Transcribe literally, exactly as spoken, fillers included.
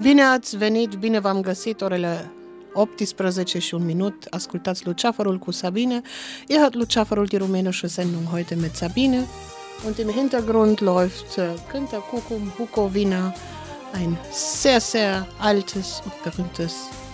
Bine ați venit, bine v-am găsit, orele optsprezece și un minut. Ascultați Luciaferul cu Sabine. Ihr hört Luciaferul, die rumänische Sendung heute mit Sabine. Und im Hintergrund läuft äh, Günter Kukum, Bukowina, ein sehr, sehr altes und berühmtes